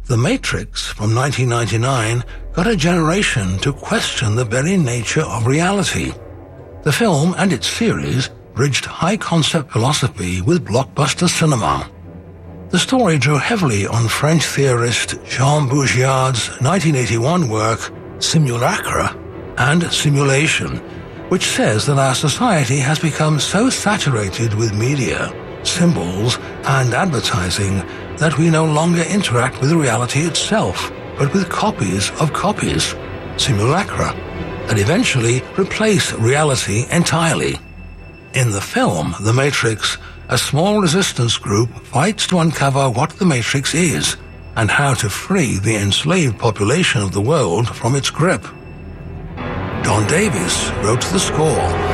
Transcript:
The Matrix from 1999 got a generation to question the very nature of reality. The film and its series bridged high-concept philosophy with blockbuster cinema. The story drew heavily on French theorist Jean Baudrillard's 1981 work Simulacra and Simulation, which says that our society has become so saturated with media, symbols, and advertising that we no longer interact with reality itself, but with copies of copies, simulacra, that eventually replace reality entirely. In the film, The Matrix, a small resistance group fights to uncover what the Matrix is and how to free the enslaved population of the world from its grip. Don Davis wrote the score.